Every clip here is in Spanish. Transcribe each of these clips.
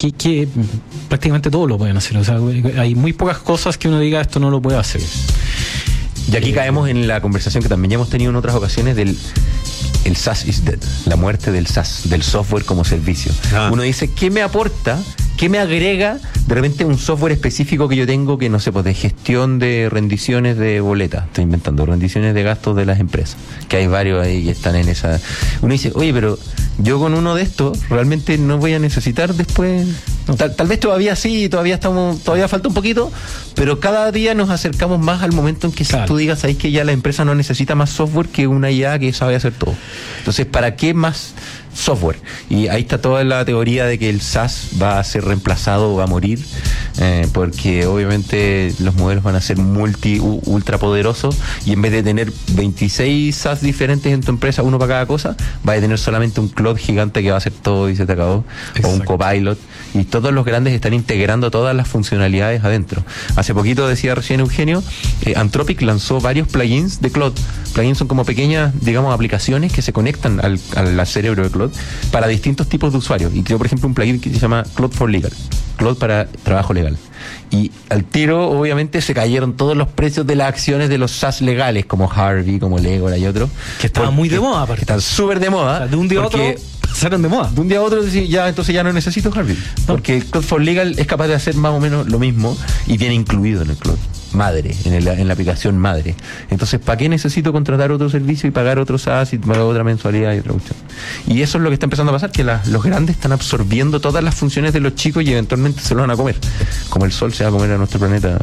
que prácticamente todo lo pueden hacer. O sea, hay muy pocas cosas que uno diga esto no lo puede hacer. Y aquí caemos en la conversación que también ya hemos tenido en otras ocasiones del el SaaS is dead, la muerte del SaaS, del software como servicio. Uno dice, ¿qué me aporta? ¿Qué me agrega de repente un software específico que yo tengo que, no sé, pues de gestión de rendiciones de boletas? Estoy inventando, rendiciones de gastos de las empresas, que hay varios ahí que están en esa. Uno dice, oye, pero yo con uno de estos realmente no voy a necesitar después. Tal vez todavía sí, todavía falta un poquito, pero cada día nos acercamos más al momento en que claro, tú digas ahí que ya la empresa no necesita más software que una IA que sabe hacer todo. Entonces, ¿para qué más software? Y ahí está toda la teoría de que el SaaS va a ser reemplazado o va a morir, porque obviamente los modelos van a ser ultra poderosos, y en vez de tener 26 SaaS diferentes en tu empresa, uno para cada cosa, vas a tener solamente un cloud gigante que va a hacer todo y se te acabó. Exacto. O un copilot, y todos los grandes están integrando todas las funcionalidades adentro. Hace poquito decía recién Eugenio, Anthropic lanzó varios plugins de Claude. Plugins son como pequeñas, digamos, aplicaciones que se conectan al cerebro de Claude para distintos tipos de usuarios. Y creo, por ejemplo, un plugin que se llama Claude for Legal, Claude para trabajo legal. Y al tiro, obviamente, se cayeron todos los precios de las acciones de los SaaS legales, como Harvey, como Legora y otros. Que estaban muy de moda, aparte. Que están súper de moda. O sea, de un día a otro pasaron de moda. De un día a otro, entonces ya no necesito Harvey. No. Porque Claude for Legal es capaz de hacer más o menos lo mismo y viene incluido en el Claude madre, en la aplicación madre. Entonces, ¿para qué necesito contratar otro servicio y pagar otro SaaS y pagar otra mensualidad y otra cuestión? Y eso es lo que está empezando a pasar, que los grandes están absorbiendo todas las funciones de los chicos y eventualmente se lo van a comer. Como el sol se va a comer a nuestro planeta.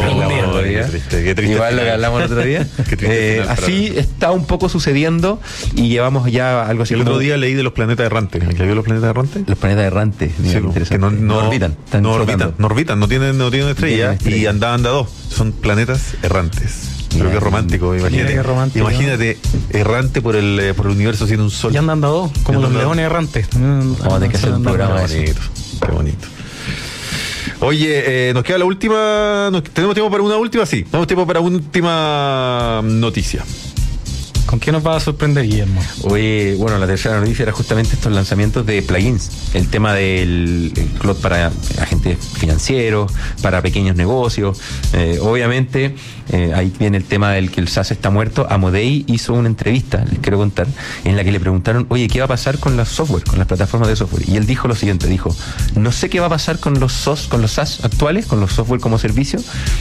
Qué triste. Igual lo que hablamos el otro día. Así está un poco sucediendo y llevamos ya algo así. El otro día leí de los planetas errantes. ¿El que vio los planetas errantes? Los planetas errantes. Sí, que no orbitan. No tienen estrella y andaban de a dos. Son planetas errantes. Creo que es romántico. Imagínate errante por el universo siendo un sol. Ya andan dos, como los leones errantes. Vamos a tener que hacer un programa de eso. Qué bonito. Oye, nos queda la última. ¿Tenemos tiempo para una última? Sí, tenemos tiempo para una última noticia. ¿Con qué nos va a sorprender, Guillermo? Oye, bueno, la tercera noticia era justamente estos lanzamientos de plugins. El tema del Claude para agentes financieros, para pequeños negocios. Obviamente, ahí viene el tema del que el SaaS está muerto. Amodei hizo una entrevista, les quiero contar, en la que le preguntaron, oye, ¿qué va a pasar con las software, con las plataformas de software? Y él dijo lo siguiente, dijo, no sé qué va a pasar con los SaaS actuales, con los software como servicio.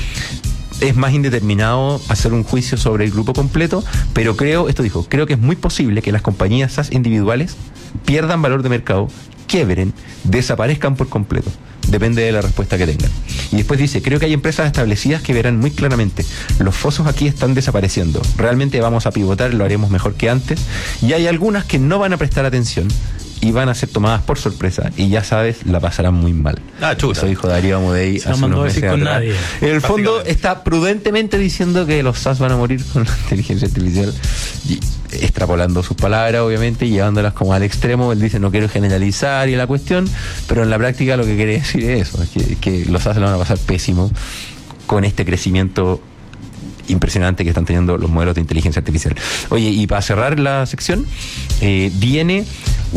Es más indeterminado hacer un juicio sobre el grupo completo, pero creo que es muy posible que las compañías SaaS individuales pierdan valor de mercado, quiebren, desaparezcan por completo. Depende de la respuesta que tengan. Y después dice, creo que hay empresas establecidas que verán muy claramente, los fosos aquí están desapareciendo, realmente vamos a pivotar, lo haremos mejor que antes, y hay algunas que no van a prestar atención y van a ser tomadas por sorpresa y ya sabes, la pasarán muy mal. Eso dijo Darío Amodei hace unos meses atrás. En el fondo está prudentemente diciendo que los SaaS van a morir con la inteligencia artificial, y extrapolando sus palabras, obviamente, y llevándolas como al extremo. Él dice, no quiero generalizar y la cuestión, pero en la práctica lo que quiere decir es eso, es que los SaaS se lo van a pasar pésimo con este crecimiento impresionante que están teniendo los modelos de inteligencia artificial. Oye, y para cerrar la sección, viene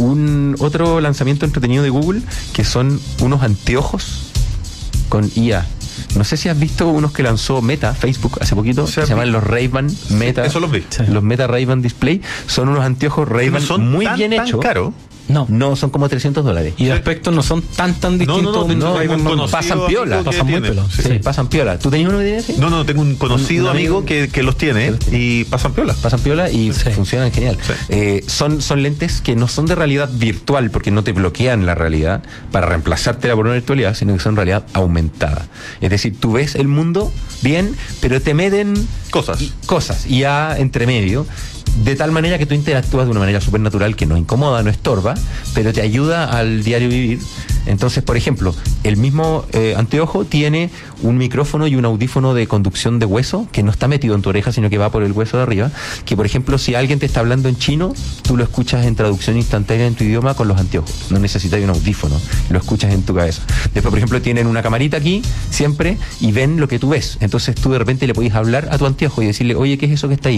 otro lanzamiento entretenido de Google, que son unos anteojos con IA. No sé si has visto unos que lanzó Meta, Facebook, hace poquito, que se llaman los Ray-Ban Meta. Eso los vi. Los Meta Ray-Ban Display. Son unos anteojos Ray-Ban muy bien hechos. Caro. No, son como $300. Y de aspecto no son tan distintos. Pasan piola. Pasan muy piola. Sí, pasan piola. ¿Tú tenías uno de ese? No, tengo un conocido amigo que los tiene y pasan piola. Pasan piola y funcionan genial. Sí. Son lentes que no son de realidad virtual, porque no te bloquean la realidad para reemplazártela por una virtualidad, sino que son realidad aumentada. Es decir, tú ves el mundo bien, pero te meten cosas y ya entre medio, de tal manera que tú interactúas de una manera súper natural, que no incomoda, no estorba, pero te ayuda al diario vivir. Entonces, por ejemplo, el mismo anteojo tiene un micrófono y un audífono de conducción de hueso que no está metido en tu oreja, sino que va por el hueso de arriba, que por ejemplo, si alguien te está hablando en chino, tú lo escuchas en traducción instantánea en tu idioma con los anteojos. No necesitas un audífono, lo escuchas en tu cabeza. Después, por ejemplo, tienen una camarita aquí siempre y ven lo que tú ves. Entonces tú de repente le podés hablar a tu anteojo y decirle, oye, ¿qué es eso que está ahí?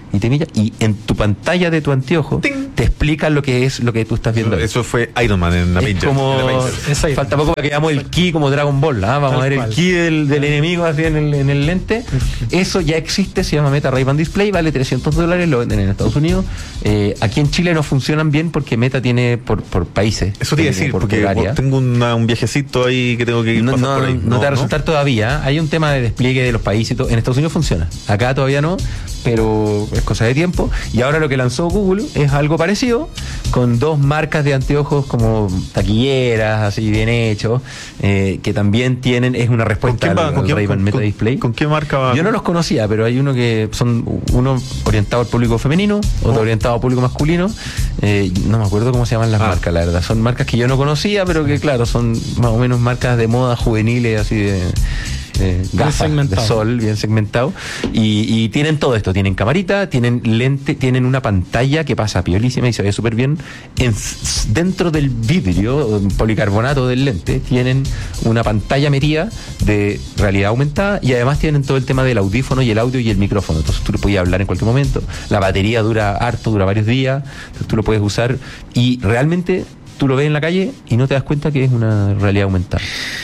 y en tu pantalla de tu anteojo te explica lo que es lo que tú estás viendo. Eso fue Iron Man en Avengers. Falta poco para que veamos el ki como Dragon Ball, ¿ah? Vamos a ver el ki del enemigo así en el lente. Eso ya existe, se llama Meta Ray-Ban Display, vale $300, lo venden en Estados Unidos. Aquí en Chile no funcionan bien porque Meta tiene por países. Eso te iba a decir, porque tengo un viajecito ahí que tengo que ir pasar por ahí. No te va a resultar todavía. Hay un tema de despliegue de los países y todo. En Estados Unidos funciona. Acá todavía no, pero es cosa de tiempo. Y ahora lo que lanzó Google es algo parecido, con 2 marcas de anteojos como taquilleras, así bien hechos, que también es una respuesta al Ray-Ban Meta Display. ¿Con qué marca va? Yo no los conocía, pero hay uno orientado al público femenino, otro orientado al público masculino. No me acuerdo cómo se llaman las marcas, la verdad. Son marcas que yo no conocía, pero que claro, son más o menos marcas de moda juveniles, así de gafas de sol, bien segmentado, y tienen todo esto, tienen camarita, tienen lente, tienen una pantalla que pasa piolísima y se ve súper bien. Dentro del vidrio policarbonato del lente tienen una pantalla metida de realidad aumentada, y además tienen todo el tema del audífono y el audio y el micrófono, entonces tú lo puedes hablar en cualquier momento. La batería dura varios días, entonces tú lo puedes usar y realmente tú lo ves en la calle y no te das cuenta que es una realidad aumentada.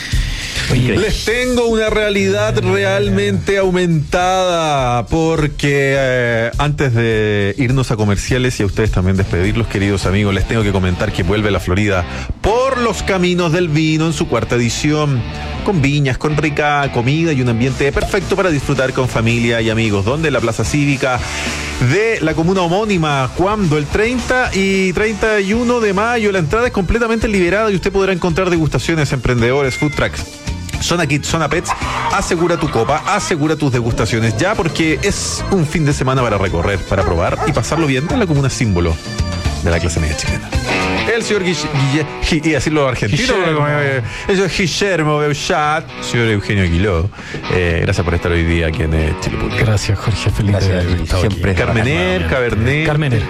Les tengo una realidad realmente aumentada, porque antes de irnos a comerciales y a ustedes también despedirlos, queridos amigos, les tengo que comentar que vuelve la Florida por los caminos del vino en su 4ª edición, con viñas, con rica comida y un ambiente perfecto para disfrutar con familia y amigos, donde la Plaza Cívica de la comuna homónima, cuando el 30 y 31 de mayo la entrada es completamente liberada y usted podrá encontrar degustaciones, emprendedores, food trucks, Zona Kids, Zona Pets. Asegura tu copa, asegura tus degustaciones ya, porque es un fin de semana para recorrer, para probar y pasarlo bien en la comuna símbolo de la clase media chilena. El señor y decirlo argentino, eso es Guillermo Beuchat, señor Eugenio Aguiló. Gracias por estar hoy día aquí en Chile Público. Gracias, Jorge, feliz de siempre. Carmener, Cabernet. Carmener.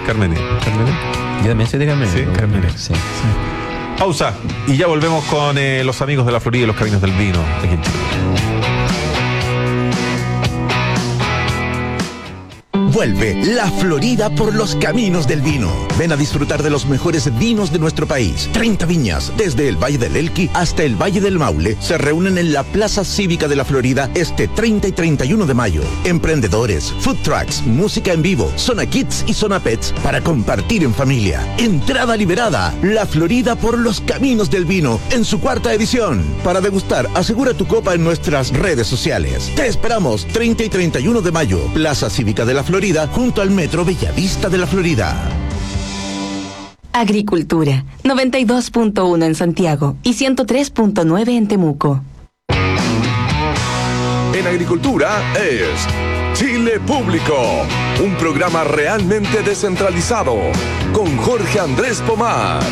Yo también soy de Carmener. Sí, Carmener. Sí. Pausa y ya volvemos con los amigos de la Florida y los caminos del vino aquí en Chile. Vuelve la Florida por los caminos del vino. Ven a disfrutar de los mejores vinos de nuestro país. 30 viñas, desde el Valle del Elqui hasta el Valle del Maule, se reúnen en la Plaza Cívica de la Florida este 30 y 31 de mayo. Emprendedores, food trucks, música en vivo, Zona Kids y Zona Pets para compartir en familia. Entrada liberada. La Florida por los caminos del vino en su 4ª edición. Para degustar, asegura tu copa en nuestras redes sociales. Te esperamos 30 y 31 de mayo. Plaza Cívica de la Florida, junto al Metro Bellavista de la Florida. Agricultura, 92.1 en Santiago y 103.9 en Temuco. En Agricultura es Chile Público, un programa realmente descentralizado, con Jorge Andrés Pomar.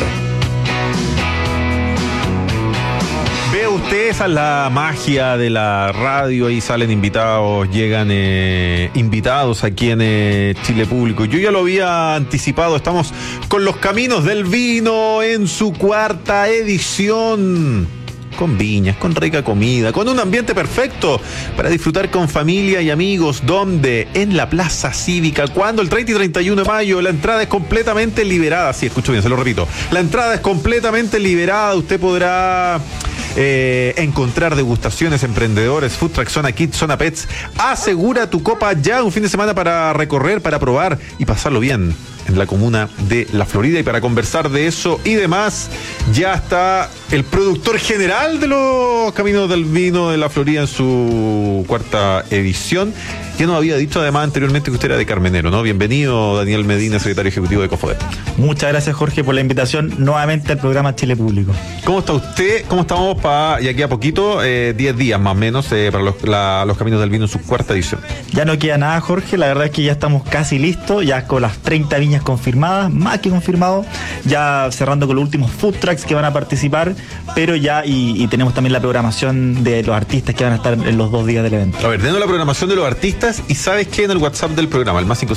Ve usted, esa es la magia de la radio, ahí salen invitados, llegan invitados aquí en Chile Público. Yo ya lo había anticipado, estamos con los caminos del vino en su 4ª edición. Con viñas, con rica comida, con un ambiente perfecto para disfrutar con familia y amigos. ¿Dónde? En la Plaza Cívica. Cuando el 30 y 31 de mayo la entrada es completamente liberada. Sí, escucho bien, se lo repito. La entrada es completamente liberada. Usted podrá encontrar degustaciones, emprendedores, food truck, Zona Kids, Zona Pets. Asegura tu copa ya, un fin de semana para recorrer, para probar y pasarlo bien en la comuna de La Florida. Y para conversar de eso y demás, ya está el productor general de los Caminos del Vino de La Florida en su 4ª edición, que nos había dicho además anteriormente que usted era de Carmenero, ¿no? Bienvenido, Daniel Medina, secretario ejecutivo de Cofodet. Muchas gracias, Jorge, por la invitación nuevamente al programa Chile Público. ¿Cómo está usted? ¿Cómo estamos y aquí a poquito, 10 días más o menos, para los Caminos del Vino en su 4ª edición? Ya no queda nada, Jorge, la verdad es que ya estamos casi listos, ya con las 30 viñas confirmadas, más que confirmado, ya cerrando con los últimos food trucks que van a participar, pero ya, y tenemos también la programación de los artistas que van a estar en los 2 días del evento. A ver, denos la programación de los artistas. Y sabes que en el WhatsApp del programa, el más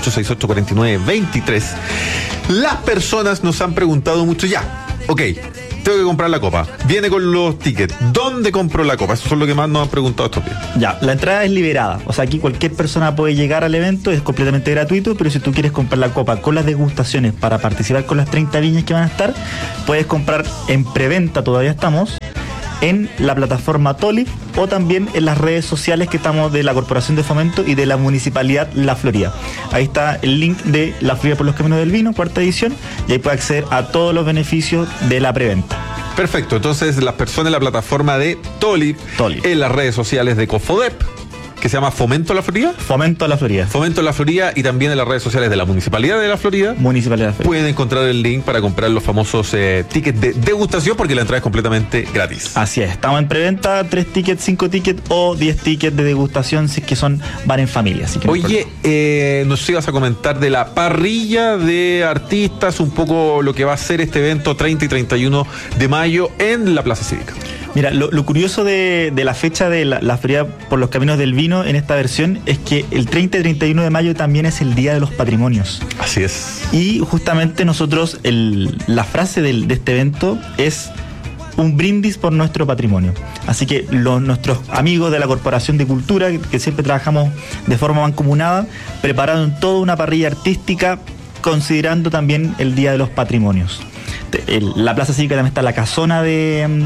569-868-4923, las personas nos han preguntado mucho ya. Ok, tengo que comprar la copa. Viene con los tickets. ¿Dónde compro la copa? Eso es lo que más nos han preguntado estos días. Ya, la entrada es liberada. O sea, aquí cualquier persona puede llegar al evento, es completamente gratuito, pero si tú quieres comprar la copa con las degustaciones para participar con las 30 viñas que van a estar, puedes comprar en preventa, todavía estamos, en la plataforma Tolip o también en las redes sociales que estamos de la Corporación de Fomento y de la Municipalidad La Florida. Ahí está el link de La Florida por los Caminos del Vino, 4ª edición, y ahí puede acceder a todos los beneficios de la preventa. Perfecto, entonces las personas en la plataforma de Tolip, en las redes sociales de Cofodep, que se llama Fomento La Florida. Fomento La Florida. Fomento La Florida, y también en las redes sociales de la Municipalidad de La Florida. Municipalidad de La Florida. Pueden encontrar el link para comprar los famosos tickets de degustación, porque la entrada es completamente gratis. Así es, estamos en preventa, 3 tickets, 5 tickets o 10 tickets de degustación, si es que van en familia. Así que oye, nos ibas a comentar de la parrilla de artistas, un poco lo que va a ser este evento 30 y 31 de mayo en la Plaza Cívica. Mira, lo curioso de la fecha de la Feria por los Caminos del Vino en esta versión es que el 30 y 31 de mayo también es el Día de los Patrimonios. Así es. Y justamente nosotros, la frase de este evento es un brindis por nuestro patrimonio. Así que nuestros amigos de la Corporación de Cultura, que siempre trabajamos de forma mancomunada, prepararon toda una parrilla artística considerando también el Día de los Patrimonios. La Plaza Cívica también está la casona de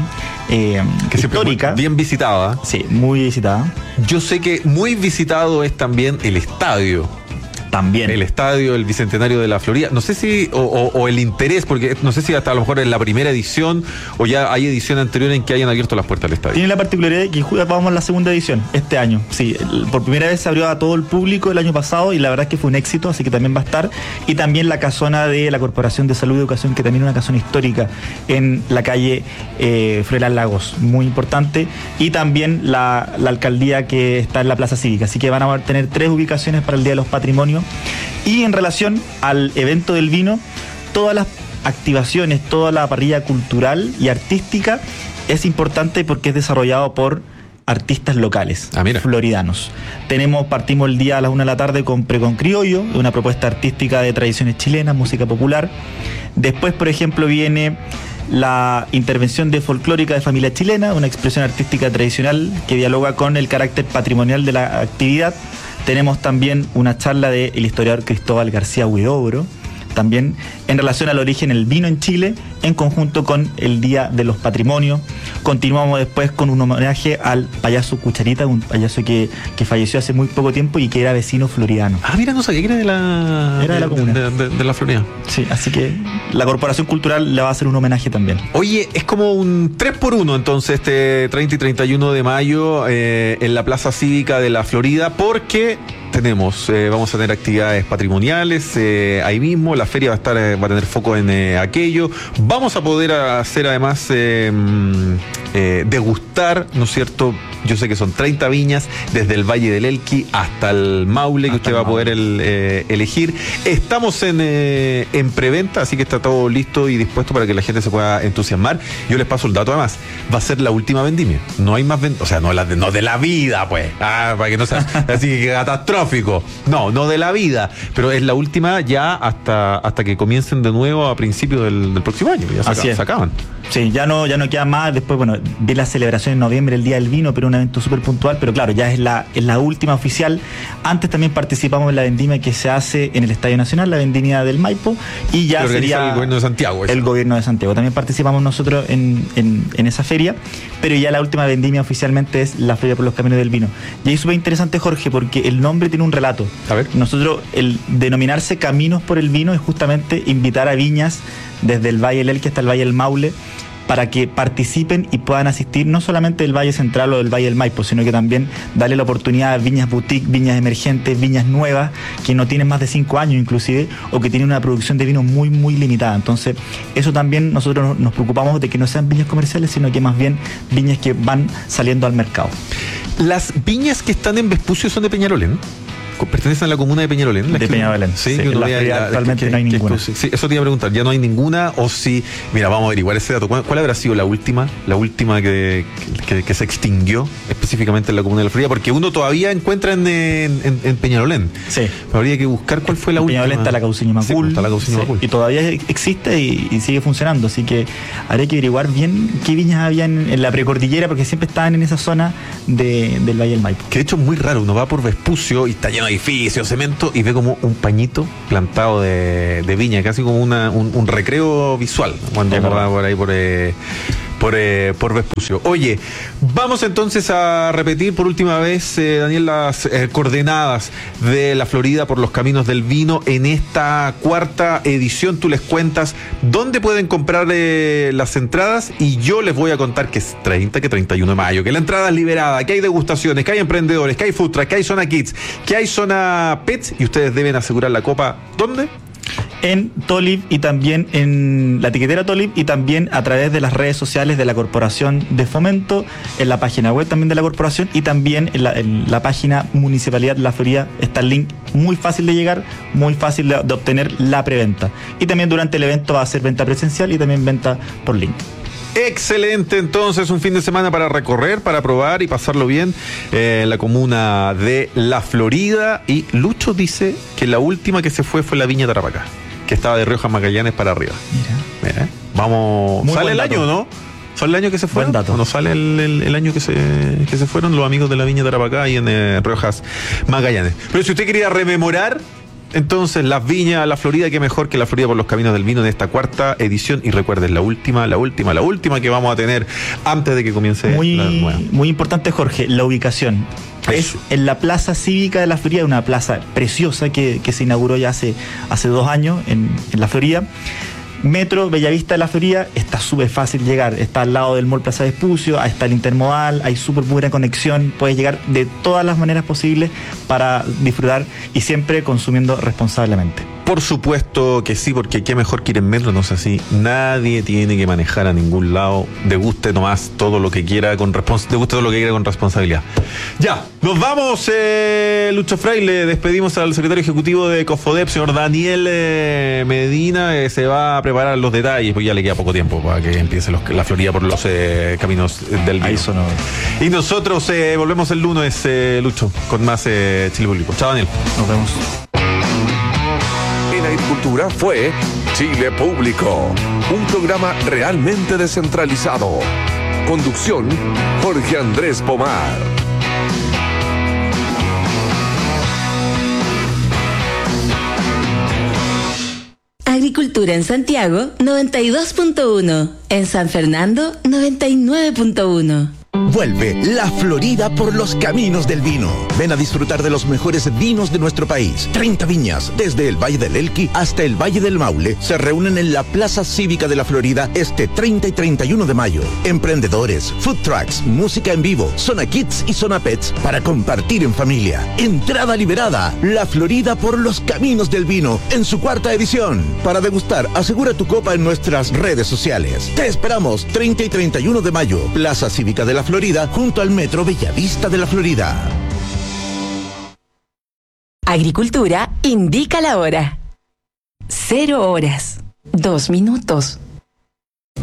que histórica. Bien visitada. Sí, muy visitada. Yo sé que muy visitado es también el estadio. También. El estadio, el Bicentenario de la Florida. No sé si, o el interés, porque no sé si hasta a lo mejor en la primera edición o ya hay edición anterior en que hayan abierto las puertas del estadio. Tiene la particularidad de que vamos a la segunda edición este año. Sí, por primera vez se abrió a todo el público el año pasado y la verdad es que fue un éxito, así que también va a estar. Y también la casona de la Corporación de Salud y Educación, que también es una casona histórica en la calle Freirán Lagos, muy importante. Y también la alcaldía que está en la Plaza Cívica. Así que van a tener 3 ubicaciones para el Día de los Patrimonios. Y en relación al evento del vino, todas las activaciones, toda la parrilla cultural y artística es importante porque es desarrollado por artistas locales, floridanos. Partimos el día a las 1 de la tarde con Pregón Criollo, una propuesta artística de tradiciones chilenas, música popular. Después, por ejemplo, viene la intervención de folclórica de familia chilena, una expresión artística tradicional que dialoga con el carácter patrimonial de la actividad. Tenemos también una charla del historiador Cristóbal García Huidobro, también en relación al origen del vino en Chile, en conjunto con el Día de los Patrimonios. Continuamos después con un homenaje al payaso Cucharita, un payaso que falleció hace muy poco tiempo y que era vecino floridano. Ah, mira, no sabía que era de la comuna. De la Florida. Sí, así que la Corporación Cultural le va a hacer un homenaje también. Oye, es como un 3x1 entonces este 30 y 31 de mayo en la Plaza Cívica de la Florida, porque vamos a tener actividades patrimoniales ahí mismo. La feria va a tener foco en aquello. Vamos a poder hacer además degustar, ¿no es cierto? Yo sé que son 30 viñas desde el Valle del Elqui hasta el Maule, que usted va a poder elegir. Estamos en preventa, así que está todo listo y dispuesto para que la gente se pueda entusiasmar. Yo les paso el dato además. Va a ser la última vendimia. No hay más o sea, no de la vida, pues. Para que no sea así que catastrófico. No de la vida. Pero es la última ya hasta que comiencen de nuevo a principios del próximo año. Ya se acaban. Sí, ya no queda más. Después, de la celebración en noviembre, el Día del Vino, pero un evento súper puntual, pero claro, ya es la última oficial. Antes también participamos en la vendimia que se hace en el Estadio Nacional, la vendimia del Maipo, y ya sería el gobierno de Santiago. El gobierno de Santiago. También participamos nosotros en esa feria, pero ya la última vendimia oficialmente es la Feria por los Caminos del Vino. Y ahí es súper interesante, Jorge, porque el nombre tiene un relato. A ver. Nosotros, el denominarse Caminos por el Vino es justamente invitar a viñas desde el Valle del Elqui hasta el Valle del Maule, para que participen y puedan asistir no solamente del Valle Central o del Valle del Maipo, sino que también darle la oportunidad a viñas boutique, viñas emergentes, viñas nuevas, que no tienen más de 5 años inclusive, o que tienen una producción de vino muy, muy limitada. Entonces, eso también nosotros nos preocupamos de que no sean viñas comerciales, sino que más bien viñas que van saliendo al mercado. Las viñas que están en Vespucio son de Peñarol, ¿no? pertenecen a la comuna de Peñalolén. De Peñalolén. Sí, sí, que uno actualmente no hay ninguna. Sí, eso te iba a preguntar, ¿ya no hay ninguna? O si, mira, vamos a averiguar ese dato. ¿Cuál habrá sido la última que se extinguió específicamente en la comuna de La Florida? Porque uno todavía encuentra en Peñalolén. Sí. Pero habría que buscar cuál fue la última. Peñalolén está la Cauciño Macul. Sí, está la Cauciño Macul. Y todavía existe y sigue funcionando. Así que habría que averiguar bien qué viñas había en la precordillera, porque siempre estaban en esa zona del Valle del Maipo. Que de hecho es muy raro, uno va por Vespucio y está lleno de edificios, cemento, y ve como un pañito plantado de viña, casi como un recreo visual, cuando uno va por ahí por Vespucio. Oye, vamos entonces a repetir por última vez, Daniel, las coordenadas de La Florida por los caminos del vino en esta cuarta edición. Tú les cuentas dónde pueden comprar las entradas, y yo les voy a contar que es 30, que 31 de mayo, que la entrada es liberada, que hay degustaciones, que hay emprendedores, que hay food truck, que hay zona kids, que hay zona pets, y ustedes deben asegurar la copa. ¿Dónde? En Tolib, y también en la etiquetera Tolib, y también a través de las redes sociales de la Corporación de Fomento, en la página web también de la Corporación, y también en la página Municipalidad de La Florida está el link, muy fácil de llegar, muy fácil de obtener la preventa. Y también durante el evento va a ser venta presencial y también venta por link. Excelente, entonces un fin de semana para recorrer, para probar y pasarlo bien en la comuna de La Florida. Y Lucho dice que la última que se fue la Viña Tarapacá, que estaba de Rioja Magallanes para arriba. Mira. Vamos. Muy ¿Sale el dato. año, no? ¿Sale el año que se fueron? Buen dato. ¿No sale el año que se fueron los amigos de la Viña Tarapacá y en Riojas Magallanes? Pero si usted quería rememorar, entonces las viñas, La Florida, qué mejor que La Florida por los caminos del vino en esta cuarta edición. Y recuerden, la última que vamos a tener antes de que comience la nueva. Muy importante, Jorge, la ubicación. Es en la Plaza Cívica de La Florida, una plaza preciosa que se inauguró ya hace 2 años en La Florida. Metro Bellavista de La Florida, está súper fácil llegar, está al lado del Mall Plaza Vespucio, ahí está el intermodal, hay súper buena conexión, puedes llegar de todas las maneras posibles para disfrutar, y siempre consumiendo responsablemente. Por supuesto que sí, porque qué mejor que ir en metro, no sé si nadie tiene que manejar a ningún lado, deguste nomás todo lo que quiera con responsabilidad. Ya, nos vamos, Lucho Fraile, despedimos al secretario ejecutivo de Cofodep, señor Daniel Medina, se va a preparar los detalles, porque ya le queda poco tiempo para que empiece La Florida por los caminos del vino. Ahí sonó. Y nosotros volvemos el lunes, Lucho, con más Chile Público. Chao, Daniel. Nos vemos. En Agricultura fue Chile Público, un programa realmente descentralizado. Conducción, Jorge Andrés Pomar. Agricultura en Santiago, 92.1. En San Fernando, 99.1. Vuelve La Florida por los caminos del vino. Ven a disfrutar de los mejores vinos de nuestro país. 30 viñas, desde el Valle del Elqui hasta el Valle del Maule, se reúnen en la Plaza Cívica de La Florida este 30 y 31 de mayo. Emprendedores, food trucks, música en vivo, zona kids y zona pets para compartir en familia. Entrada liberada. La Florida por los caminos del vino en su cuarta edición. Para degustar, asegura tu copa en nuestras redes sociales. Te esperamos 30 y 31 de mayo. Plaza Cívica de La Florida, junto al Metro Bellavista de La Florida. Agricultura indica la hora. 0 horas, 2 minutos.